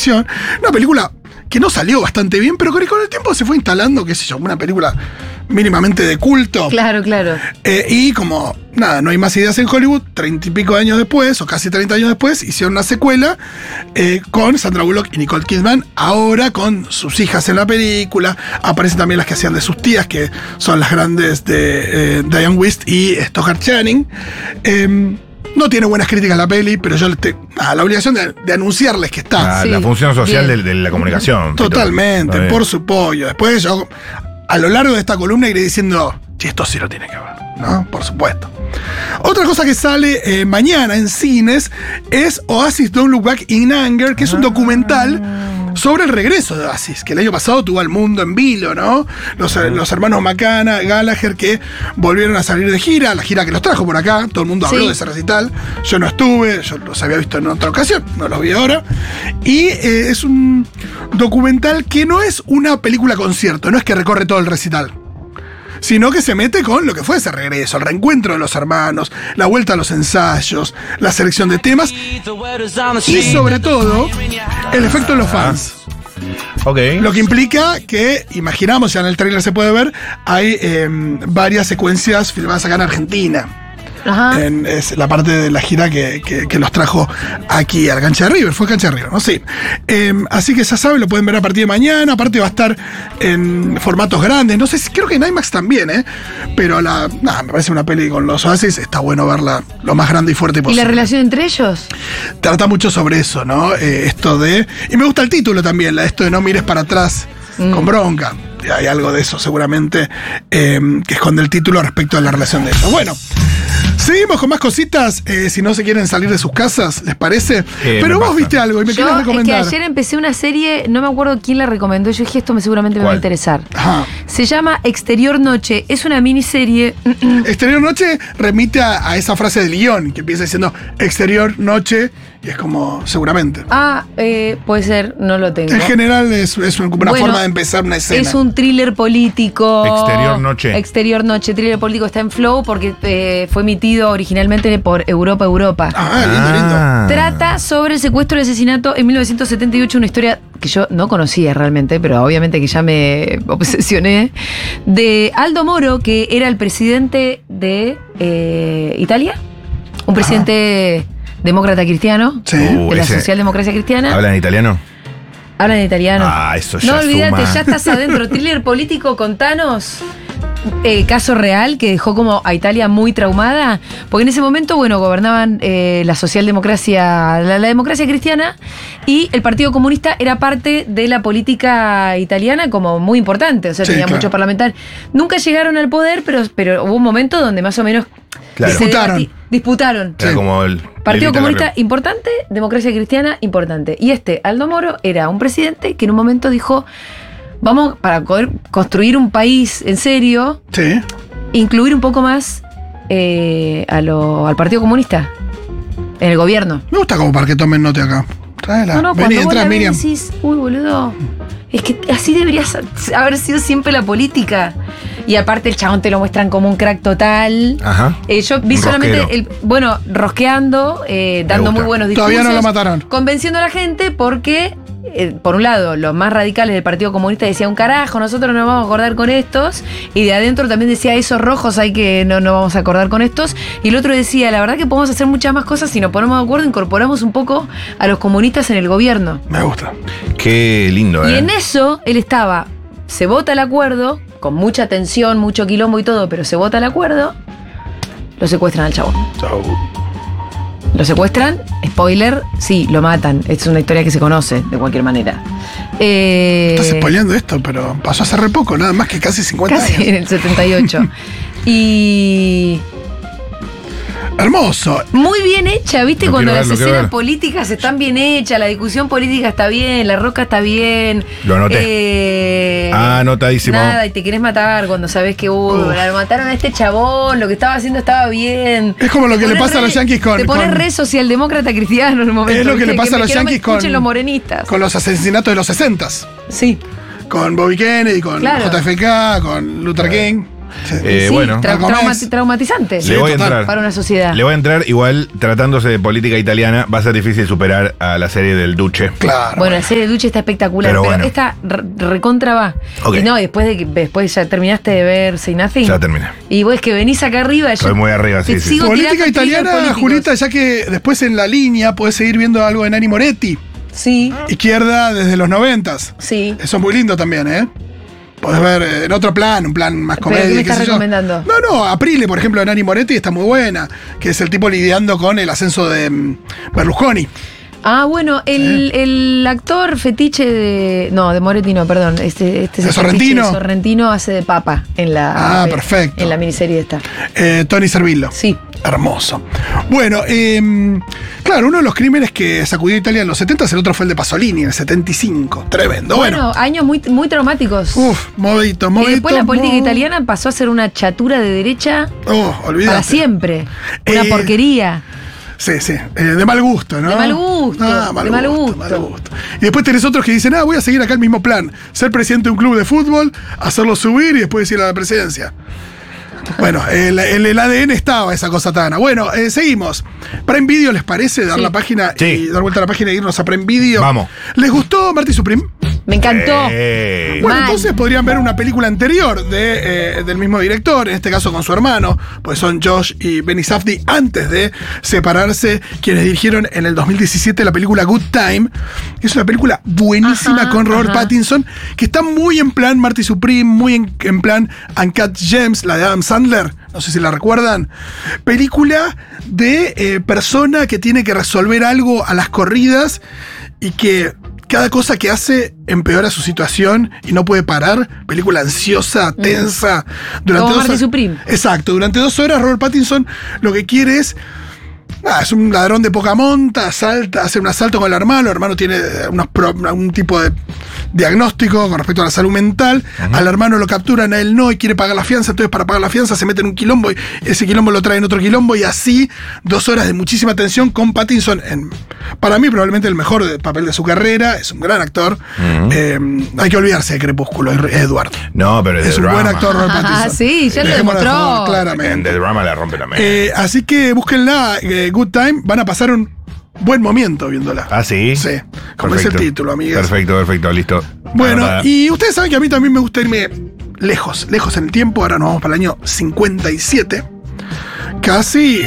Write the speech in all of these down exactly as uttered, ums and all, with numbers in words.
televisión. Una película que no salió bastante bien, pero que con el tiempo se fue instalando, qué sé yo, una película mínimamente de culto. Claro, claro. Eh, y como, nada, no hay más ideas en Hollywood, treinta y pico de años después, o casi treinta años después, hicieron una secuela eh, con Sandra Bullock y Nicole Kidman, ahora con sus hijas en la película. Aparecen también las que hacían de sus tías, que son las grandes de eh, Diane Wist y Stockard Channing. Eh, No tiene buenas críticas la peli, pero yo te, ah, la obligación de, de anunciarles que está. Ah, Sí. La función social de, de la comunicación. Totalmente, Está por bien. su pollo. Después yo, a lo largo de esta columna, iré diciendo, che, esto sí lo tiene que ver, ¿no? Por supuesto. Otra cosa que sale eh, mañana en cines es Oasis Don't Look Back in Anger, que es un documental sobre el regreso de Oasis, que el año pasado tuvo al mundo en vilo, ¿no? Los, los hermanos McCann, Gallagher, que volvieron a salir de gira, la gira que los trajo por acá, todo el mundo habló Sí. de ese recital. Yo no estuve, yo los había visto en otra ocasión, no los vi ahora. Y eh, es un documental que no es una película concierto, no es que recorre todo el recital, sino que se mete con lo que fue ese regreso, el reencuentro de los hermanos, la vuelta a los ensayos, la selección de temas y sobre todo el efecto de los fans. Ok. Lo que implica que, imaginamos, ya en el trailer se puede ver, hay eh, varias secuencias filmadas acá en Argentina. Ajá. En, es la parte de la gira que, que, que los trajo aquí a la cancha de River, fue cancha de River, ¿no? Sí. Eh, así que ya saben, lo pueden ver a partir de mañana. Aparte va a estar en formatos grandes. No sé si, creo que en IMAX también, ¿eh? Pero la, nada, me parece una peli con los Oasis, está bueno verla lo más grande y fuerte ¿Y posible. la relación entre ellos? Trata mucho sobre eso, ¿no? Eh, esto de. Y me gusta el título también, la, esto de no mires para atrás Mm. con bronca. Y hay algo de eso seguramente eh, que esconde el título respecto a la relación de ellos. Bueno. Seguimos con más cositas, eh, si no se quieren salir de sus casas, ¿les parece? Eh, Pero me vos pasa. viste algo y me Yo querés es recomendar. que ayer empecé una serie, no me acuerdo quién la recomendó, yo dije esto me seguramente me va a ¿Cuál? interesar. Ajá. Se llama Exterior Noche, es una miniserie. Exterior Noche remite a, a esa frase del guión que empieza diciendo Exterior Noche y es como seguramente. Ah, eh, puede ser, no lo tengo. En general es, es una Bueno, forma de empezar una escena. Es un thriller político. Exterior Noche. Exterior Noche, thriller político, está en Flow porque eh, fue emitido originalmente por Europa Europa. Ah, lindo, lindo. Ah. Trata sobre el secuestro y asesinato en mil novecientos setenta y ocho, una historia que yo no conocía realmente, pero obviamente que ya me obsesioné, de Aldo Moro, que era el presidente de eh, Italia, un presidente demócrata cristiano, Sí. Uh, de la ese- socialdemocracia cristiana. ¿Hablan italiano? Hablan italiano. Ah, eso ya No olvídate, suma. ya estás adentro. Thriller político, contanos. Eh, caso real que dejó como a Italia muy traumada, porque en ese momento, bueno, gobernaban eh, la socialdemocracia, la, la democracia cristiana, y el Partido Comunista era parte de la política italiana como muy importante, o sea, Sí, tenía claro. muchos parlamentarios. Nunca llegaron al poder, pero, pero hubo un momento donde más o menos Claro. se Disputaron. debati- disputaron. Era Sí. como el. Partido Lilita Comunista Carrió. importante, democracia cristiana importante. Y este, Aldo Moro, era un presidente que en un momento dijo, vamos, para poder construir un país en serio, Sí. incluir un poco más eh, a lo- al Partido Comunista en el gobierno. Me gusta como para que tomen nota acá. Tráela. No, no, Vení, cuando vos entra, la ves Miriam. decís, uy, boludo, es que así deberías haber sido siempre la política. Y aparte el chabón te lo muestran como un crack total. Ajá. Eh, yo vi Un solamente, rosquero. el, bueno, rosqueando, eh, dando gusta. muy buenos discursos. Todavía no lo mataron. Convenciendo a la gente porque, eh, por un lado, los más radicales del Partido Comunista decían, un carajo, nosotros no nos vamos a acordar con estos. Y de adentro también decía, esos rojos hay que no nos vamos a acordar con estos. Y el otro decía, la verdad que podemos hacer muchas más cosas si nos ponemos de acuerdo, incorporamos un poco a los comunistas en el gobierno. Me gusta. Qué lindo, Y ¿eh? en eso él estaba, se vota el acuerdo, con mucha tensión, mucho quilombo y todo, pero se vota el acuerdo, lo secuestran al chabón. Chau. Lo secuestran, spoiler, sí, lo matan. Es una historia que se conoce de cualquier manera. Eh, Estás spoileando esto, pero pasó hace re poco, nada más que casi cincuenta casi años. en el setenta y ocho. Y Hermoso. muy bien hecha, ¿viste? Lo Cuando quiero las ver, lo quiero escenas ver. políticas están bien hechas, la discusión política está bien, la roca está bien. Lo anoté. Eh, Ah, anotadísimo. Nada, y te querés matar cuando sabes que uh, Uf. lo mataron a este chabón, lo que estaba haciendo estaba bien. Es como lo que Te le pones pasa a los re- yanquis con- Te pones con- re socialdemócrata cristiano en un momento. Es lo que ¿viste? le pasa a me- los que no me yanquis con, escuchen los morenistas. con los asesinatos de los sesentas. Sí. Con Bobby Kennedy, con Claro. J F K, con Luther King. Sí. Eh, Sí, bueno, tra- Algo trauma- más. traumatizante le voy a total. entrar. para una sociedad. Le voy a entrar, igual tratándose de política italiana, va a ser difícil superar a la serie del Duce. Claro. Bueno, la serie de Duce está espectacular, Pero pero, bueno. esta re- recontra va. Ok. Y no, y después de que después ya terminaste de ver Say Nothing. Ya terminé. Y vos es que venís acá arriba. Estoy yo muy arriba, sí, te sí. sigo Política tirando thrillers italiana, políticos. Julita, ya que después en la línea puedes seguir viendo algo de Nani Moretti. Sí, Izquierda desde los noventas. sí. Eso es muy lindo también, ¿eh? Podés ver eh, en otro plan, un plan más ¿Pero comedia. qué me qué estás sé yo. recomendando? No, no, Aprile, por ejemplo, de Nani Moretti está muy buena, que es el tipo lidiando con el ascenso de mm, Berlusconi. Ah, bueno, el, el actor fetiche de. No, de Moretti no, perdón. Este, este es ¿De el Sorrentino? fetiche de Sorrentino hace de papa en la. Ah, en- perfecto. En la miniserie esta. Eh, Tony Servillo. Sí. Hermoso. Bueno, eh, claro, uno de los crímenes que sacudió Italia en los setenta, el otro fue el de Pasolini, en el setenta y cinco. Tremendo. Bueno, Bueno, años muy, muy traumáticos. uff, movidito, y movidito. después la política mo- italiana pasó a ser una chatura de derecha Oh, olvídate. para siempre. Una Eh, porquería. Sí, sí, eh, de mal gusto, ¿no? De mal gusto, Ah, de mal gusto. mal gusto. Y después tenés otros que dicen, ah, voy a seguir acá el mismo plan. Ser presidente de un club de fútbol, hacerlo subir y después ir a la presidencia. Bueno, el, el- el A D N estaba esa cosa tana. Bueno, eh, seguimos. Prime Video, ¿les parece dar Sí. la página Sí. y dar vuelta a la página e irnos a Prime Video? Vamos. ¿Les gustó Marty Supreme? Me encantó. Eh, Bueno, Mal. entonces podrían ver una película anterior de, eh, del mismo director, en este caso con su hermano, pues son Josh y Benny Safdie, antes de separarse, quienes dirigieron en el dos mil diecisiete la película Good Time, que es una película buenísima Ajá, con Robert ajá. Pattinson, que está muy en plan Marty Supreme, muy en, en plan Uncut Gems, la de Adam Sandler, no sé si la recuerdan. Película de eh, persona que tiene que resolver algo a las corridas y que cada cosa que hace empeora su situación y no puede parar. Película ansiosa, tensa. Durante Como dos Marty hor- Supreme. Exacto. Durante dos horas Robert Pattinson lo que quiere es... nada, es un ladrón de poca monta, asalta, hace un asalto con el hermano. El hermano tiene unos pro- un tipo de diagnóstico con respecto a la salud mental. Al hermano lo capturan, a él no, y quiere pagar la fianza. Entonces, para pagar la fianza, se mete en un quilombo y ese quilombo lo trae en otro quilombo. Y así, dos horas de muchísima tensión con Pattinson. En, para mí, probablemente el mejor de- papel de su carrera. Es un gran actor. Eh, hay que olvidarse de Crepúsculo, Edward. no, pero Es de un drama. buen actor, Robert Ah, Pattinson. sí, ya lo Dejémonos de demostró. joder, claramente. En The Drama la rompe la mente. Eh, así que búsquenla, eh, Good Time, van a pasar un buen momento viéndola. ah, sí. Sí, como es el título, amigas. Perfecto, perfecto, listo. Bueno, Ahora, y ustedes saben que a mí también me gusta irme lejos, lejos en el tiempo. Ahora nos vamos para el año cincuenta y siete. Casi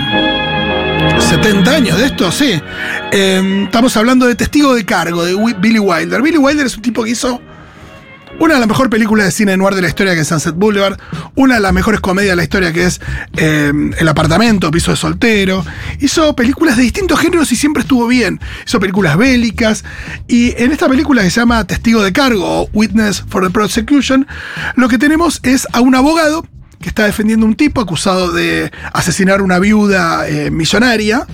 eh, setenta años de esto, sí. Eh, estamos hablando de Testigo de Cargo, de Wi- Billy Wilder. Billy Wilder es un tipo que hizo una de las mejores películas de cine noir de la historia, que es Sunset Boulevard. Una de las mejores comedias de la historia, que es eh, El Apartamento, Piso de Soltero. Hizo películas de distintos géneros y siempre estuvo bien. Hizo películas bélicas. Y en esta película que se llama Testigo de Cargo o Witness for the Prosecution, lo que tenemos es a un abogado que está defendiendo a un tipo acusado de asesinar a una viuda eh, millonaria.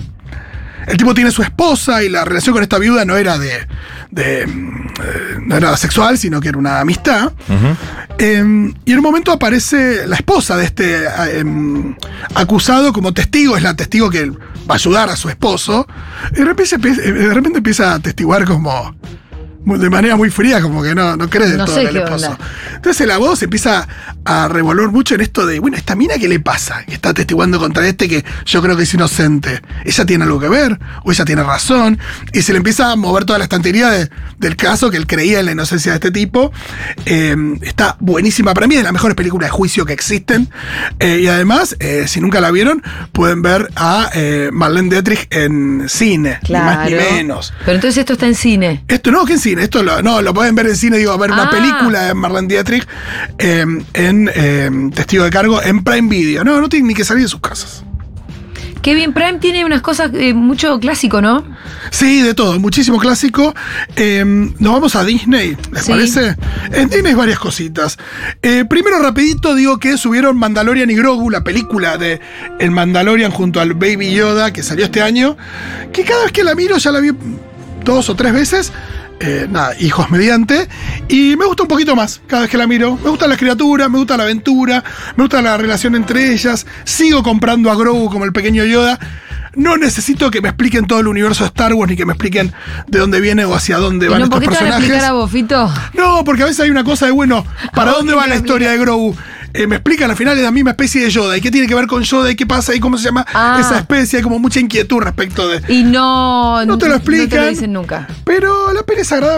El tipo tiene su esposa y la relación con esta viuda no era de, de, mm, eh, no era sexual, sino que era una amistad. ujú. Eh, y en un momento aparece la esposa de este eh, em, acusado como testigo, es la testigo que va a ayudar a su esposo. Y de repente, empie- de repente empieza a testiguar como muy- de manera muy fría, como que no, no cree del No todo sé en el qué esposo. onda. Entonces la voz empieza a revolver mucho en esto de, bueno, ¿esta mina qué le pasa? Que está testiguando contra este que yo creo que es inocente. ¿Ella tiene algo que ver? ¿O ella tiene razón? Y se le empieza a mover toda la estantería de- del caso, que él creía en la inocencia de este tipo. Eh, está buenísima. Para mí es de las mejores películas de juicio que existen. Eh, y además, eh, si nunca la vieron, pueden ver a eh, Marlene Dietrich en cine. Ni más ni Claro. menos. Pero entonces esto está en cine. Esto no, que en cine, esto lo, no, lo pueden ver en cine, digo, ver una Ah. película de Marlene Dietrich eh, en eh, Testigo de Cargo en Prime Video. No, no tienen ni que salir de sus casas. Kevin Prime tiene unas cosas, eh, mucho clásico, ¿no? Sí, de todo, muchísimo clásico. Eh, nos vamos a Disney, ¿les Sí. parece? En Disney hay varias cositas. Eh, primero, rapidito, digo que subieron Mandalorian y Grogu, la película de El Mandalorian junto al Baby Yoda, que salió este año, que cada vez que la miro, ya la vi dos o tres veces, eh, nada, hijos mediante, y me gusta un poquito más cada vez que la miro. Me gustan las criaturas, me gusta la aventura, me gusta la relación entre ellas. Sigo comprando a Grogu como el pequeño Yoda. No necesito que me expliquen todo el universo de Star Wars ni que me expliquen de dónde viene o hacia dónde ¿Y van no, estos ¿por qué te van a personajes. explicar a vos, Fito? No, porque a veces hay una cosa de, bueno, ¿para ¿A vos dónde quién va te la la historia de Grogu? eh, me explican al final es la misma especie de Yoda. ¿Y qué tiene que ver con Yoda? ¿Y qué pasa? ¿Y cómo se llama Ah. esa especie? Hay como mucha inquietud respecto de... Y no, No te lo explican. No te lo dicen nunca. Pero la peli es agradable.